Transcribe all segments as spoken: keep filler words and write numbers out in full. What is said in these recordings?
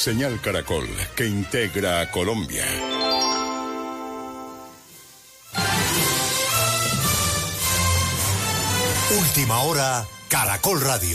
Señal Caracol, que integra a Colombia. Última hora, Caracol Radio.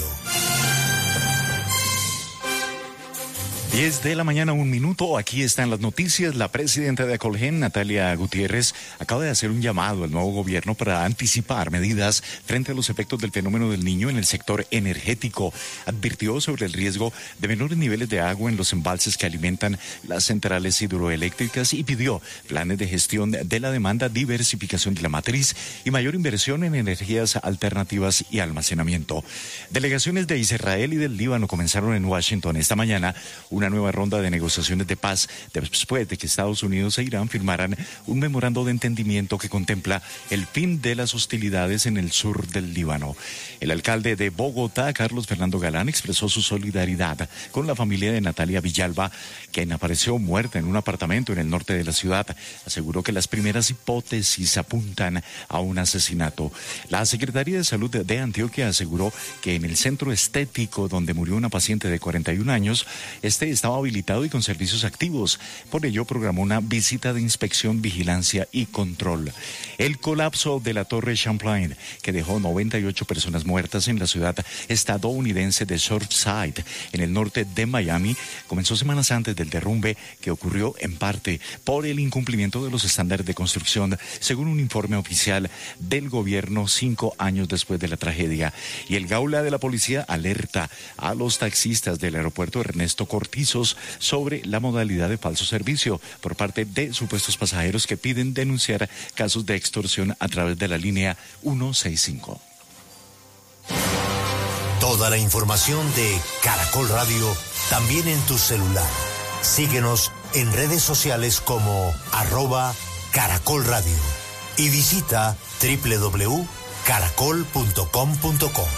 diez de la mañana, un minuto. Aquí están las noticias. La presidenta de Acolgen, Natalia Gutiérrez, acaba de hacer un llamado al nuevo gobierno para anticipar medidas frente a los efectos del fenómeno del Niño en el sector energético. Advirtió sobre el riesgo de menores niveles de agua en los embalses que alimentan las centrales hidroeléctricas y pidió planes de gestión de la demanda, diversificación de la matriz y mayor inversión en energías alternativas y almacenamiento. Delegaciones de Israel y del Líbano comenzaron en Washington esta mañana una nueva ronda de negociaciones de paz después de que Estados Unidos e Irán firmaran un memorando de entendimiento que contempla el fin de las hostilidades en el sur del Líbano. El alcalde de Bogotá, Carlos Fernando Galán, expresó su solidaridad con la familia de Natalia Villalba, quien apareció muerta en un apartamento en el norte de la ciudad. Aseguró que las primeras hipótesis apuntan a un asesinato. La Secretaría de Salud de Antioquia aseguró que en el centro estético donde murió una paciente de cuarenta y un años, este estaba habilitado y con servicios activos. Por ello programó una visita de inspección, vigilancia y control. El colapso de la Torre Champlain, que dejó noventa y ocho personas muertas en la ciudad estadounidense de Surfside, en el norte de Miami, comenzó semanas antes del derrumbe, que ocurrió en parte por el incumplimiento de los estándares de construcción, según un informe oficial del gobierno cinco años después de la tragedia. Y el Gaula de la policía alerta a los taxistas del aeropuerto Ernesto Cortizos sobre la modalidad de falso servicio por parte de supuestos pasajeros que piden denunciar casos de extorsión a través de la línea ciento sesenta y cinco. Toda la información de Caracol Radio también en tu celular. Síguenos en redes sociales como arroba Caracol Radio y visita doble u doble u doble u punto caracol punto com punto co.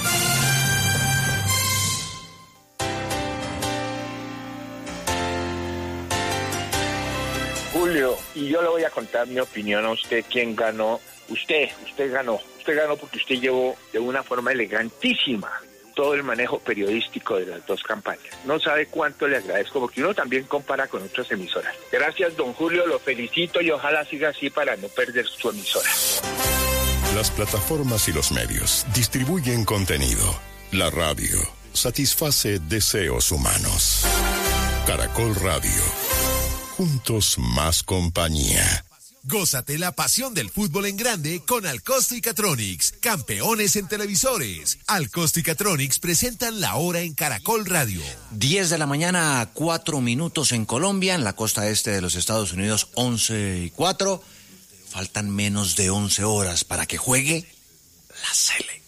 Julio, y yo le voy a contar mi opinión a usted, quién ganó. Usted, usted ganó. Usted ganó porque usted llevó de una forma elegantísima todo el manejo periodístico de las dos campañas. No sabe cuánto le agradezco, porque uno también compara con otras emisoras. Gracias, don Julio, lo felicito y ojalá siga así para no perder su emisora. Las plataformas y los medios distribuyen contenido. La radio satisface deseos humanos. Caracol Radio. Juntos más compañía. Gózate la pasión del fútbol en grande con Alcosto y Catronics, campeones en televisores. Alcosto y Catronics presentan la hora en Caracol Radio. diez de la mañana, cuatro minutos en Colombia, en la costa este de los Estados Unidos, once y cuatro. Faltan menos de once horas para que juegue la Sele.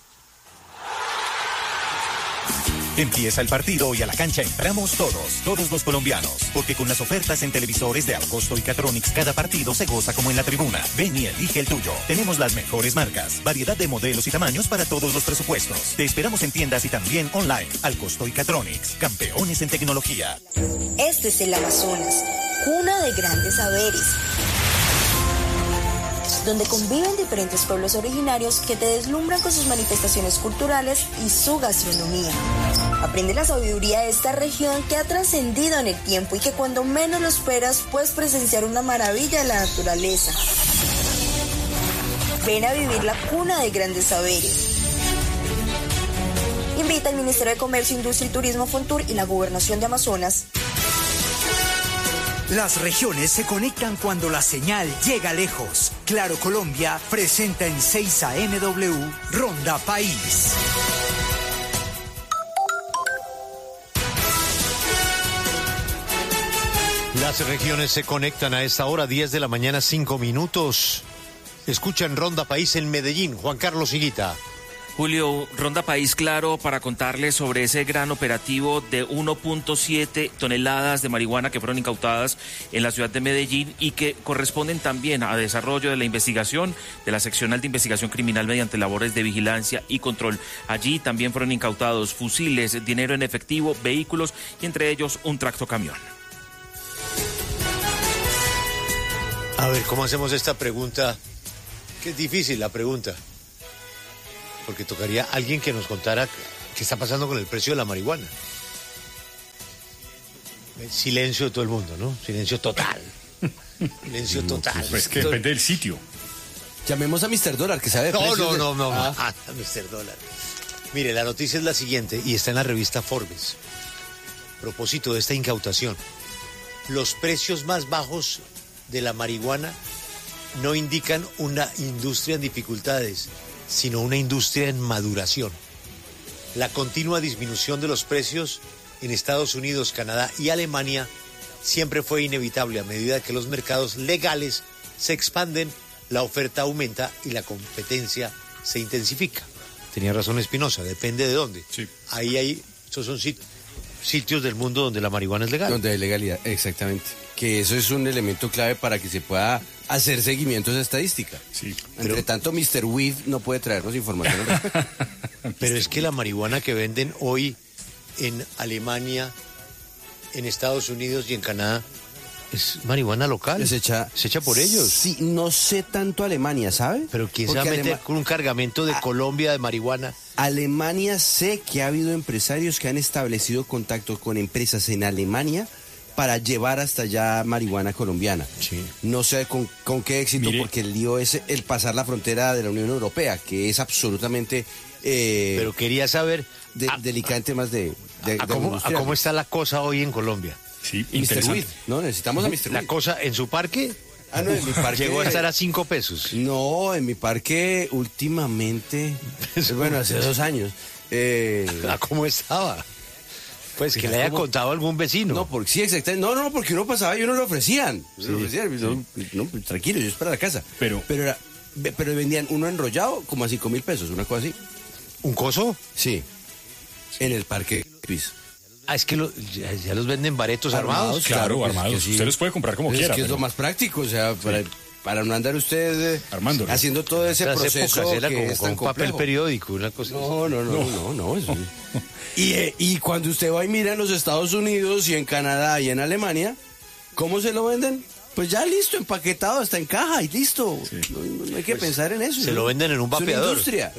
Empieza el partido y a la cancha entramos todos, todos los colombianos, porque con las ofertas en televisores de Alcosto y Catronics cada partido se goza como en la tribuna. Ven y elige el tuyo. Tenemos las mejores marcas, variedad de modelos y tamaños para todos los presupuestos. Te esperamos en tiendas y también online. Alcosto y Catronics, campeones en tecnología. Este es el Amazonas, cuna de grandes saberes, donde conviven diferentes pueblos originarios que te deslumbran con sus manifestaciones culturales y su gastronomía. Aprende la sabiduría de esta región que ha trascendido en el tiempo y que cuando menos lo esperas puedes presenciar una maravilla de la naturaleza. Ven a vivir la cuna de grandes saberes. Invita al Ministerio de Comercio, Industria y Turismo, Fontur y la Gobernación de Amazonas. Las regiones se conectan cuando la señal llega lejos. Claro Colombia presenta en seis A M W Ronda País. Las regiones se conectan a esta hora, diez de la mañana, cinco minutos. Escuchan Ronda País en Medellín. Juan Carlos Higuita. Julio, Ronda País Claro para contarles sobre ese gran operativo de uno punto siete toneladas de marihuana que fueron incautadas en la ciudad de Medellín y que corresponden también a desarrollo de la investigación de la seccional de investigación criminal mediante labores de vigilancia y control. Allí también fueron incautados fusiles, dinero en efectivo, vehículos y entre ellos un tractocamión. A ver, ¿cómo hacemos esta pregunta? Que es difícil la pregunta. Porque tocaría alguien que nos contara qué está pasando con el precio de la marihuana. El silencio de todo el mundo, ¿no? Silencio total. Silencio total. Pues que depende del sitio. Llamemos a mister Dólar, que sabe de No, precios no, de- no, no, Ah. ah, mister Dólar. Mire, la noticia es la siguiente y está en la revista Forbes. A propósito de esta incautación, los precios más bajos de la marihuana no indican una industria en dificultades, sino una industria en maduración. La continua disminución de los precios en Estados Unidos, Canadá y Alemania siempre fue inevitable. A medida que los mercados legales se expanden, la oferta aumenta y la competencia se intensifica. Tenía razón Espinosa, depende de dónde. Sí. Ahí hay, esos son sit- sitios del mundo donde la marihuana es legal. Donde hay legalidad, exactamente. Que eso es un elemento clave para que se pueda hacer seguimiento a esa estadística. Sí. Entre tanto, mister Weed no puede traernos información. Pero es que la marihuana que venden hoy en Alemania, en Estados Unidos y en Canadá es marihuana local. Se echa, se echa por ellos. Sí, no sé tanto Alemania, ¿sabe? Pero ¿quién se va a Porque meter Alema- con un cargamento de Colombia de marihuana? Alemania, sé que ha habido empresarios que han establecido contacto con empresas en Alemania para llevar hasta allá marihuana colombiana. Sí. No sé con, con qué éxito, Mire. porque el lío es el pasar la frontera de la Unión Europea, que es absolutamente eh, Pero quería saber de- a- delicado en temas de, de- a, de cómo, a industrial. cómo está la cosa hoy en Colombia. Sí, mister interesante. Weed. No, necesitamos a mister La Weed. cosa en su parque Ah, no, en mi parque. llegó a estar a cinco pesos. No, en mi parque últimamente, bueno, hace dos años. Eh, ¿A cómo estaba? Pues que Fíjate le haya cómo- contado a algún vecino. No, porque sí, exactamente. No, no, porque uno pasaba y uno le ofrecían. Le ofrecían, no, no, pues, tranquilo, yo es para la casa. Pero- pero, era, ve- pero vendían uno enrollado como a cinco mil pesos, una cosa así. ¿Un coso? Sí. En el parque Luis. Ah, es que lo- ya, ya los venden baretos armados. Armados, Claro, pues, armados. que sí. Usted los puede comprar como Es quiera. que es pero- lo más práctico, o sea, para, para no andar usted eh, Armándolos. haciendo todo ese En las proceso épocas era que como es con tan un papel complejo. periódico, una cosa. No, no, no, no, no. eso- y, eh, y cuando usted va y mira en los Estados Unidos y en Canadá y en Alemania, ¿cómo se lo venden? Pues ya listo, empaquetado, está en caja y listo. No, no- no hay que pensar en eso. se ¿no? lo venden en un Es una vapeador. industria.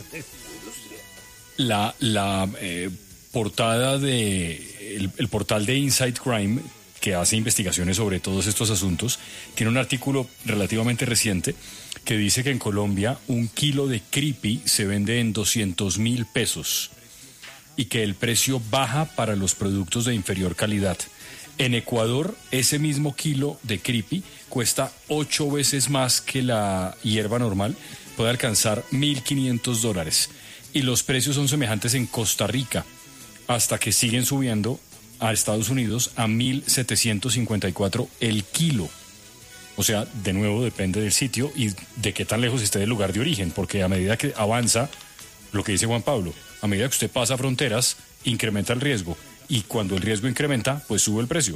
La, la eh, portada de el, el portal de Inside Crime, que hace investigaciones sobre todos estos asuntos, tiene un artículo relativamente reciente que dice que en Colombia un kilo de creepy se vende en doscientos mil pesos y que el precio baja para los productos de inferior calidad. En Ecuador, ese mismo kilo de creepy cuesta ocho veces más que la hierba normal, puede alcanzar mil quinientos dólares. Y los precios son semejantes en Costa Rica, hasta que siguen subiendo a Estados Unidos a mil setecientos cincuenta y cuatro el kilo. O sea, de nuevo depende del sitio y de qué tan lejos esté del lugar de origen, porque a medida que avanza, lo que dice Juan Pablo, a medida que usted pasa fronteras, incrementa el riesgo. Y cuando el riesgo incrementa, pues sube el precio.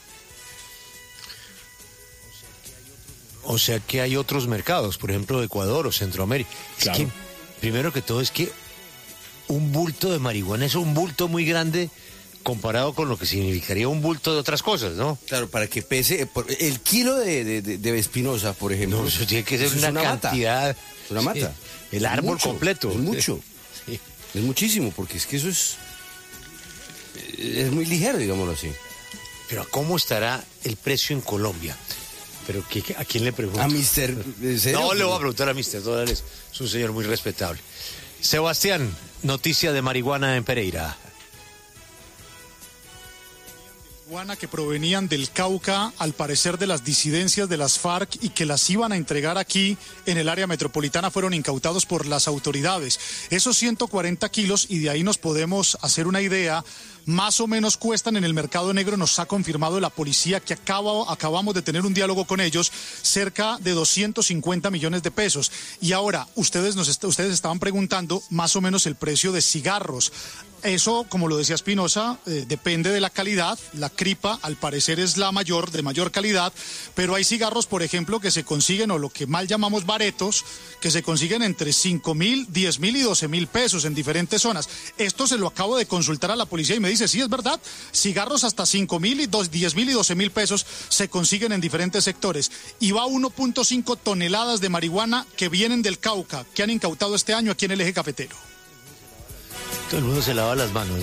O sea que hay otros mercados, por ejemplo, Ecuador o Centroamérica. Claro. Es que, primero que todo, es que un bulto de marihuana es un bulto muy grande comparado con lo que significaría un bulto de otras cosas, ¿no? Claro, para que pese. eh, por- el kilo de, de, de, de Espinosa, por ejemplo. No, eso tiene que ser eso es una, mata. cantidad. Es una mata. Sí, el Es árbol mucho, completo. Es mucho. Sí. Es muchísimo, porque es que eso es. Es muy ligero, digámoslo así. Pero ¿a cómo estará el precio en Colombia? Pero ¿qué- ¿a quién le pregunto? A mister ¿en serio? No, le voy a preguntar a mister Dólares. Es un señor muy respetable. Sebastián, noticia de marihuana en Pereira. Marihuana que provenían del Cauca, al parecer de las disidencias de las FARC, y que las iban a entregar aquí en el área metropolitana, fueron incautados por las autoridades. Esos ciento cuarenta kilos, y de ahí nos podemos hacer una idea, más o menos cuestan en el mercado negro, nos ha confirmado la policía, que acaba, acabamos de tener un diálogo con ellos, cerca de doscientos cincuenta millones de pesos. Y ahora, ustedes, nos est- ustedes estaban preguntando más o menos el precio de cigarros. Eso, como lo decía Espinosa, eh, depende de la calidad. La cripa, al parecer, es la mayor, de mayor calidad, pero hay cigarros, por ejemplo, que se consiguen, o lo que mal llamamos baretos, que se consiguen entre cinco mil, diez mil y doce mil pesos en diferentes zonas. Esto se lo acabo de consultar a la policía y me dice, sí, es verdad, cigarros hasta cinco mil, y diez mil y doce mil pesos se consiguen en diferentes sectores. Y va uno punto cinco toneladas de marihuana que vienen del Cauca, que han incautado este año aquí en el eje cafetero. Todo el mundo se lava las manos, ¿no?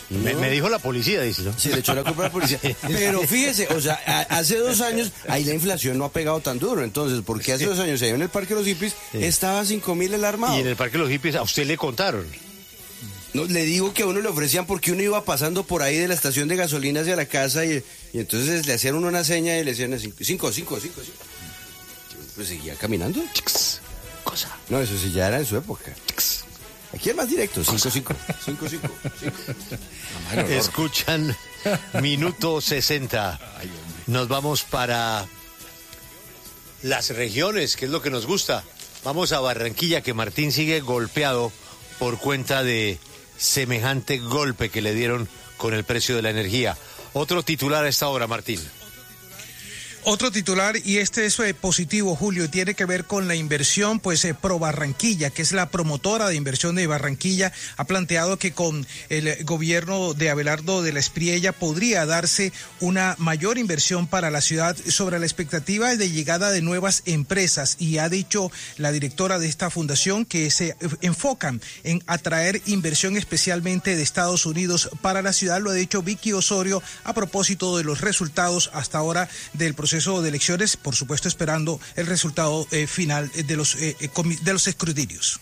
No. Me, me dijo la policía, dice, ¿no? Sí, le echó la culpa a la policía. Pero fíjese, o sea, a, hace dos años, ahí la inflación no ha pegado tan duro. Entonces, porque hace dos años ahí en el Parque de los Hippies sí. estaba a cinco mil el armado. Y en el Parque de los Hippies a usted le contaron. No, le digo que a uno le ofrecían porque uno iba pasando por ahí de la estación de gasolina hacia la casa y, y entonces le hacían uno una seña y le decían cinco, cinco, cinco, cinco. Pues seguía caminando. Cosa. No, eso sí ya era en su época. Aquí es más directo, cinco, cinco, cinco, cinco, cinco. Escuchan Minuto sesenta. Nos vamos para las regiones, que es lo que nos gusta. Vamos a Barranquilla, que Martín sigue golpeado por cuenta de semejante golpe que le dieron con el precio de la energía. Otro titular a esta hora, Martín. Otro titular, y este es eh, positivo, Julio, tiene que ver con la inversión, pues eh, Pro Barranquilla, que es la promotora de inversión de Barranquilla, ha planteado que con el gobierno de Abelardo de la Espriella podría darse una mayor inversión para la ciudad sobre la expectativa de llegada de nuevas empresas, y ha dicho la directora de esta fundación que se enfocan en atraer inversión especialmente de Estados Unidos para la ciudad. Lo ha dicho Vicky Osorio a propósito de los resultados hasta ahora del proceso de elecciones, por supuesto esperando el resultado eh, final de los eh, de los escrutinios.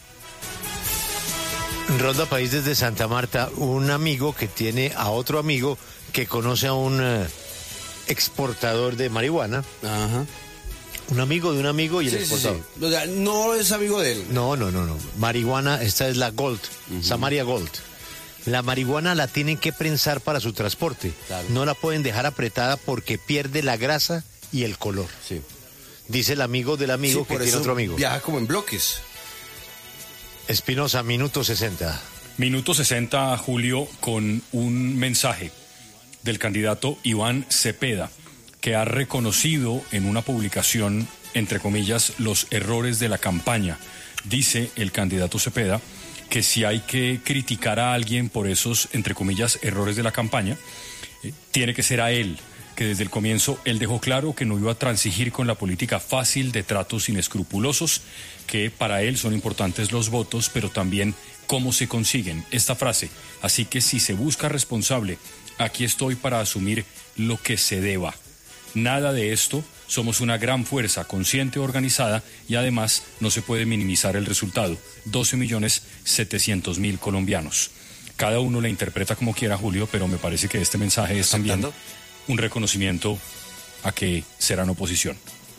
Ronda País desde Santa Marta, un amigo que tiene a otro amigo que conoce a un uh, exportador de marihuana. Ajá. Un amigo de un amigo y el sí, exportador. Sí, sí. O sea, no es amigo de él. No, no, no, no. Marihuana, esta es la Gold, uh-huh. Samaria Gold. La marihuana la tienen que prensar para su transporte. Claro. No la pueden dejar apretada porque pierde la grasa y el color. Sí. Dice el amigo del amigo sí, que tiene otro amigo. Viaja como en bloques. Espinosa, minuto sesenta. Minuto sesenta, Julio, con un mensaje del candidato Iván Cepeda, que ha reconocido en una publicación, entre comillas, los errores de la campaña. Dice el candidato Cepeda que si hay que criticar a alguien por esos, entre comillas, errores de la campaña, eh, tiene que ser a él, que desde el comienzo él dejó claro que no iba a transigir con la política fácil de tratos inescrupulosos, que para él son importantes los votos, pero también cómo se consiguen. Esta frase, así que si se busca responsable, aquí estoy para asumir lo que se deba. Nada de esto, somos una gran fuerza consciente, organizada, y además no se puede minimizar el resultado, doce millones setecientos mil colombianos. Cada uno la interpreta como quiera, Julio, pero me parece que este mensaje es también un reconocimiento a que serán oposición.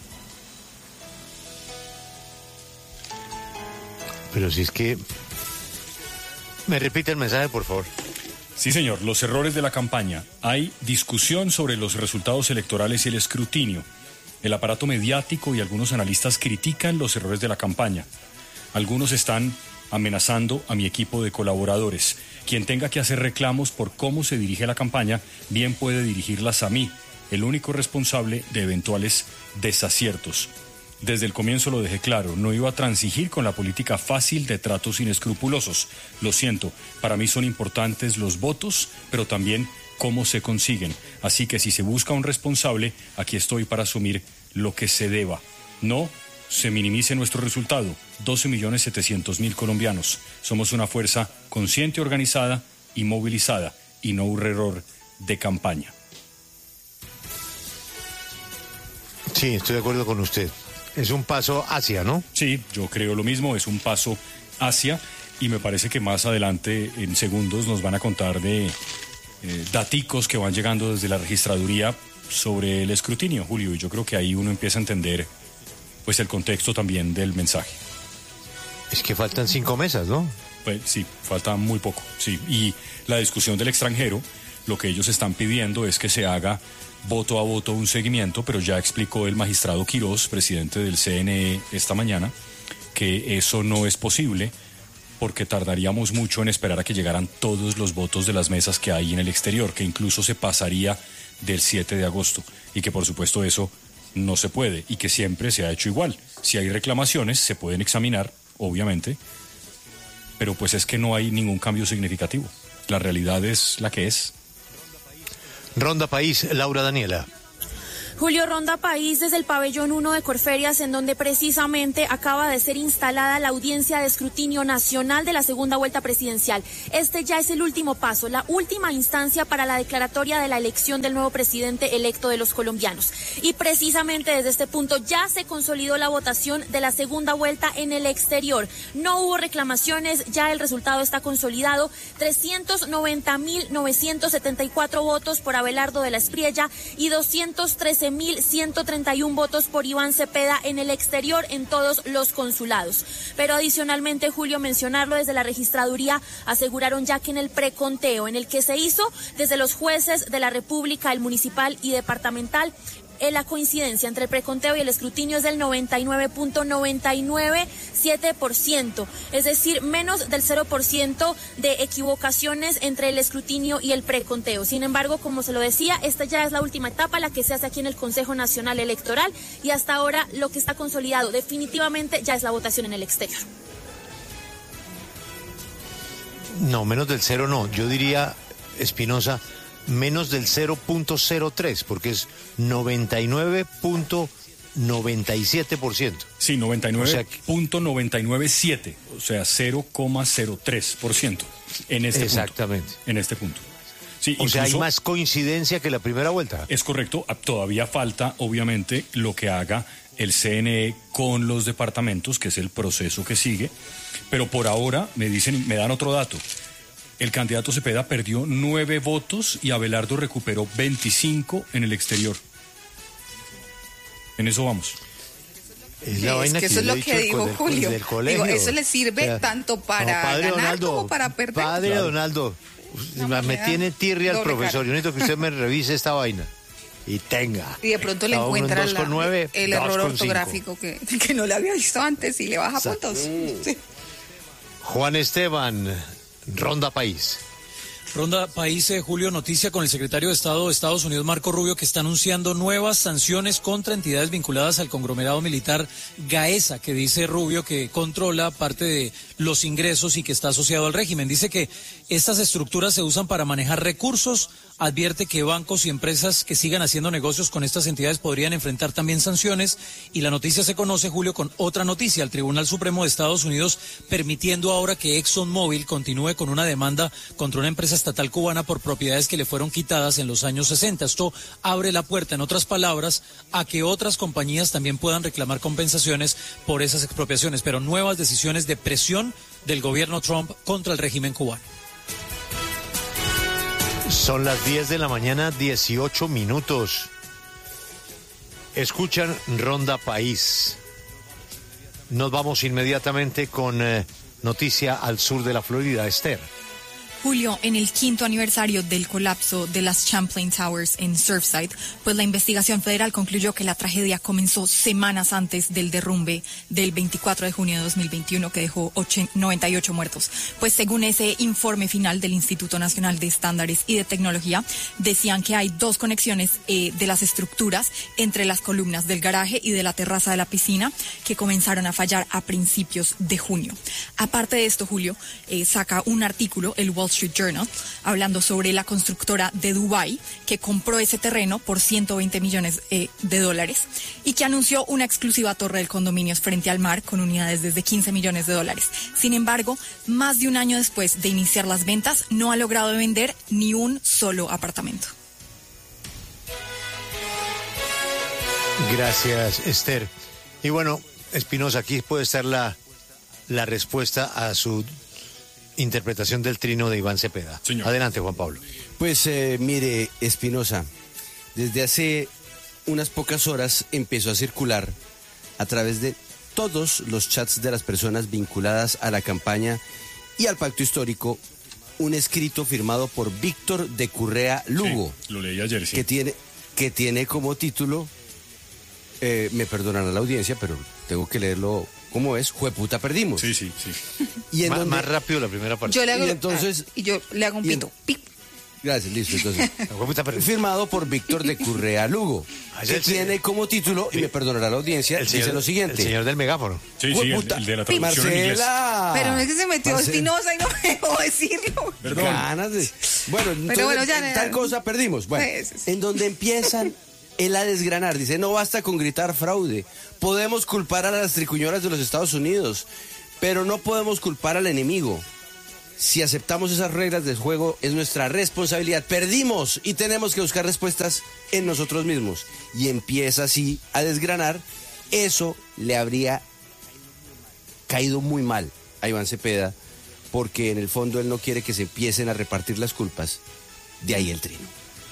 Pero si es que... ¿Me repite el mensaje, por favor? Sí, señor. Los errores de la campaña. Hay discusión sobre los resultados electorales y el escrutinio. El aparato mediático y algunos analistas critican los errores de la campaña. Algunos están amenazando a mi equipo de colaboradores. Quien tenga que hacer reclamos por cómo se dirige la campaña, bien puede dirigirlas a mí, el único responsable de eventuales desaciertos. Desde el comienzo lo dejé claro, no iba a transigir con la política fácil de tratos inescrupulosos. Lo siento, para mí son importantes los votos, pero también cómo se consiguen. Así que si se busca un responsable, aquí estoy para asumir lo que se deba. No se minimice nuestro resultado, doce millones setecientos mil colombianos. Somos una fuerza consciente, organizada y movilizada, y no un error de campaña. Sí, estoy de acuerdo con usted. Es un paso hacia, ¿no? Sí, yo creo lo mismo, es un paso hacia, y me parece que más adelante, en segundos, nos van a contar de eh, daticos que van llegando desde la registraduría sobre el escrutinio, Julio, y yo creo que ahí uno empieza a entender pues el contexto también del mensaje. Es que faltan cinco mesas, ¿no? Pues sí, falta muy poco, sí. Y la discusión del extranjero, lo que ellos están pidiendo es que se haga voto a voto un seguimiento, pero ya explicó el magistrado Quirós, presidente del C N E esta mañana, que eso no es posible porque tardaríamos mucho en esperar a que llegaran todos los votos de las mesas que hay en el exterior, que incluso se pasaría del siete de agosto, y que por supuesto eso no se puede, y que siempre se ha hecho igual. Si hay reclamaciones, se pueden examinar, obviamente, pero pues es que no hay ningún cambio significativo. La realidad es la que es. Ronda País, Laura Daniela. Julio, Ronda País desde el pabellón uno de Corferias, en donde precisamente acaba de ser instalada la audiencia de escrutinio nacional de la segunda vuelta presidencial. Este ya es el último paso, la última instancia para la declaratoria de la elección del nuevo presidente electo de los colombianos. Y precisamente desde este punto ya se consolidó la votación de la segunda vuelta en el exterior. No hubo reclamaciones, ya el resultado está consolidado. trescientos noventa mil novecientos setenta y cuatro votos por Abelardo de la Espriella y doscientos trece mil ciento treinta y uno votos por Iván Cepeda en el exterior en todos los consulados. Pero adicionalmente, Julio, mencionarlo, desde la registraduría aseguraron ya que en el preconteo, en el que se hizo desde los jueces de la República, el municipal y departamental, la coincidencia entre el preconteo y el escrutinio es del noventa y nueve punto noventa y nueve siete por ciento, es decir, menos del cero por ciento de equivocaciones entre el escrutinio y el preconteo. Sin embargo, como se lo decía, esta ya es la última etapa, la que se hace aquí en el Consejo Nacional Electoral, y hasta ahora lo que está consolidado definitivamente ya es la votación en el exterior. No, menos del cero no, yo diría, Espinosa, menos del cero punto cero tres, porque es noventa y nueve punto noventa y siete por ciento. Sí, noventa y nueve punto noventa y nueve siete, o sea, cero coma cero tres por ciento en este Exactamente. punto. En este punto. Sí, o sea, hay más coincidencia que la primera vuelta. Es correcto, todavía falta, obviamente, lo que haga el C N E con los departamentos, que es el proceso que sigue, pero por ahora me dicen, me dan otro dato. El candidato Cepeda perdió nueve votos y Abelardo recuperó veinticinco en el exterior. En eso vamos. Es, la vaina es que eso es lo que dijo del, Julio. Del Digo, eso le sirve, o sea, tanto para no, ganar Donaldo, como para perder. Padre claro. Donaldo, no, me, me tiene tirria al profesor. Yo necesito que usted me revise esta vaina. Y tenga. Y de pronto le encuentra la, nueve, el error ortográfico que, que no le había visto antes y le baja Exacto. puntos. Mm. Sí. Juan Esteban, Ronda País. Ronda País, eh, Julio, noticia con el secretario de Estado de Estados Unidos, Marco Rubio, que está anunciando nuevas sanciones contra entidades vinculadas al conglomerado militar Gaesa, que dice Rubio que controla parte de los ingresos y que está asociado al régimen. Dice que estas estructuras se usan para manejar recursos, advierte que bancos y empresas que sigan haciendo negocios con estas entidades podrían enfrentar también sanciones, y la noticia se conoce, Julio, con otra noticia: el Tribunal Supremo de Estados Unidos permitiendo ahora que ExxonMobil continúe con una demanda contra una empresa estatal cubana por propiedades que le fueron quitadas en los años sesenta. Esto abre la puerta, en otras palabras, a que otras compañías también puedan reclamar compensaciones por esas expropiaciones, pero nuevas decisiones de presión del gobierno Trump contra el régimen cubano. Son las diez de la mañana, dieciocho minutos. Escuchan Ronda País. Nos vamos inmediatamente con eh, noticia al sur de la Florida, Esther. Julio, en el quinto aniversario del colapso de las Champlain Towers en Surfside, pues la investigación federal concluyó que la tragedia comenzó semanas antes del derrumbe del veinticuatro de junio de dos mil veintiuno, que dejó noventa y ocho muertos. Pues según ese informe final del Instituto Nacional de Estándares y de Tecnología, decían que hay dos conexiones eh, de las estructuras entre las columnas del garaje y de la terraza de la piscina que comenzaron a fallar a principios de junio. Aparte de esto, Julio, eh, saca un artículo, el Wall Street Journal, hablando sobre la constructora de Dubái que compró ese terreno por ciento veinte millones eh, de dólares y que anunció una exclusiva torre de condominios frente al mar con unidades desde quince millones de dólares. Sin embargo, más de un año después de iniciar las ventas, no ha logrado vender ni un solo apartamento. Gracias, Esther. Y bueno, Espinosa, aquí puede estar la, la respuesta a su interpretación del trino de Iván Cepeda. Señor. Adelante, Juan Pablo. Pues eh, mire, Espinosa, desde hace unas pocas horas empezó a circular a través de todos los chats de las personas vinculadas a la campaña y al pacto histórico un escrito firmado por Víctor de Currea Lugo. Sí, lo leí ayer, sí. Que tiene, que tiene como título, eh, me perdonará la audiencia, pero tengo que leerlo como es, jueputa perdimos. Sí, sí, sí. Y en más, donde, más rápido la primera parte. Yo le hago, y, entonces, ah, y yo le hago un pito. En, gracias, listo. Entonces, firmado por Víctor de Currea Lugo, que tiene como título, y me perdonará la audiencia, el dice señor, lo siguiente. El señor del megáfono. Sí, sí, el, el de la traducción en inglés. Pero no es que se metió Espinosa y no me dejó decirlo. Perdón. Ganas de... Bueno, entonces, Pero bueno, ya, tal cosa perdimos. Bueno, pues, sí. En donde empiezan él a desgranar, dice, no basta con gritar fraude, podemos culpar a las tricuñolas de los Estados Unidos, pero no podemos culpar al enemigo. Si aceptamos esas reglas del juego, es nuestra responsabilidad. Perdimos y tenemos que buscar respuestas en nosotros mismos. Y empieza así a desgranar. Eso le habría caído muy mal a Iván Cepeda, porque en el fondo él no quiere que se empiecen a repartir las culpas. De ahí el trino.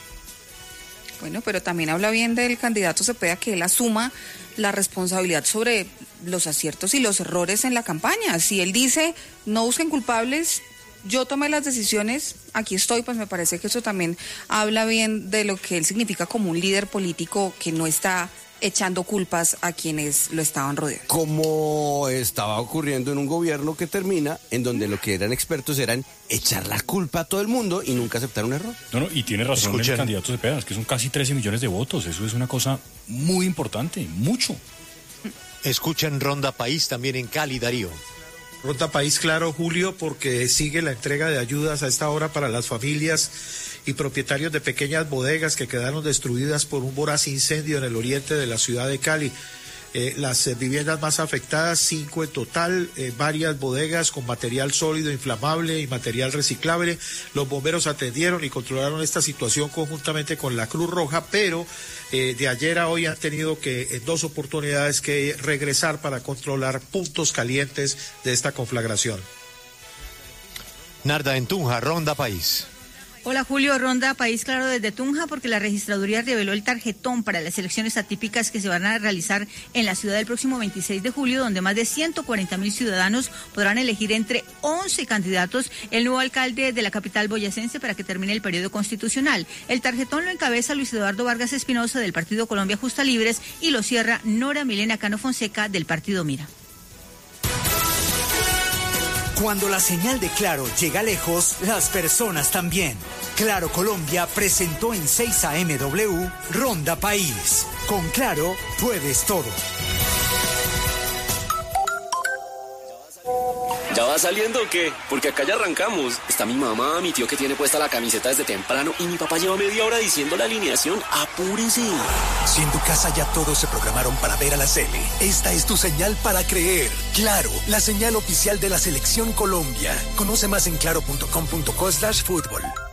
Bueno, pero también habla bien del candidato Cepeda, que él asuma la responsabilidad sobre los aciertos y los errores en la campaña. Si él dice, no busquen culpables, yo tomé las decisiones, aquí estoy, pues me parece que eso también habla bien de lo que él significa como un líder político que no está echando culpas a quienes lo estaban rodeando. Como estaba ocurriendo en un gobierno que termina, en donde lo que eran expertos eran echar la culpa a todo el mundo y nunca aceptar un error. No, no, y tiene razón Escuchen. el candidato Cepeda, es que son casi trece millones de votos, eso es una cosa muy importante, mucho. Escuchen Ronda País también en Cali, Darío. Ronda País, claro, Julio, porque sigue la entrega de ayudas a esta hora para las familias y propietarios de pequeñas bodegas que quedaron destruidas por un voraz incendio en el oriente de la ciudad de Cali. Eh, las eh, viviendas más afectadas, cinco en total, eh, varias bodegas con material sólido, inflamable y material reciclable. Los bomberos atendieron y controlaron esta situación conjuntamente con la Cruz Roja, pero eh, de ayer a hoy han tenido que en dos oportunidades que regresar para controlar puntos calientes de esta conflagración. Narda en Tunja, Ronda País. Hola Julio, Ronda País Claro desde Tunja, porque la registraduría reveló el tarjetón para las elecciones atípicas que se van a realizar en la ciudad el próximo veintiséis de julio, donde más de ciento cuarenta mil ciudadanos podrán elegir entre once candidatos el nuevo alcalde de la capital boyacense para que termine el periodo constitucional. El tarjetón lo encabeza Luis Eduardo Vargas Espinosa del Partido Colombia Justa Libres y lo cierra Nora Milena Cano Fonseca del Partido Mira. Cuando la señal de Claro llega lejos, las personas también. Claro Colombia presentó en seis A M W Ronda País. Con Claro puedes todo. ¿Ya va saliendo o qué? Porque acá ya arrancamos. Está mi mamá, mi tío que tiene puesta la camiseta desde temprano y mi papá lleva media hora diciendo la alineación. ¡Apúrese! Si en tu casa ya todos se programaron para ver a la Sele, esta es tu señal para creer. Claro, la señal oficial de la Selección Colombia. Conoce más en claro punto com punto co slash fútbol.